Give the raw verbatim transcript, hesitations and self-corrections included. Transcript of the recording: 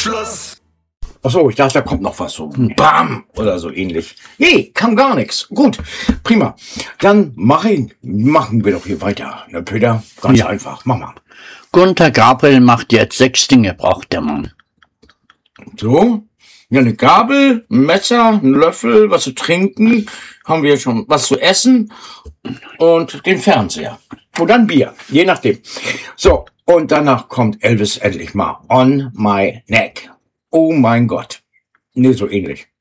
Schluss. Ach so, ich dachte, da kommt noch was so. Bam! Oder so ähnlich. Nee, kam gar nichts. Gut, prima. Dann machen, machen wir doch hier weiter. Ne, Peter? Ganz Ja. einfach. Mach mal. Gunther Gabriel macht jetzt sechs Dinge, braucht der Mann. So. Ja, eine Gabel, ein Messer, ein Löffel, was zu trinken. Haben wir schon was zu essen. Und den Fernseher. Und dann Bier. Je nachdem. So. Und danach kommt Elvis endlich mal. On my neck. Oh mein Gott. Nee, so ähnlich.